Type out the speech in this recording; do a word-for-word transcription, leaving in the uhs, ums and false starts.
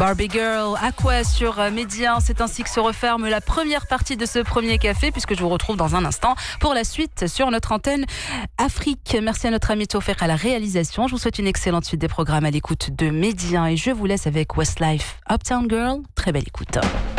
Barbie Girl, Aqua sur Média. C'est ainsi que se referme la première partie de ce premier café, puisque je vous retrouve dans un instant pour la suite sur notre antenne Afrique. Merci à notre ami Toffer à la réalisation. Je vous souhaite une excellente suite des programmes à l'écoute de Média et je vous laisse avec Westlife, Uptown Girl. Très belle écoute.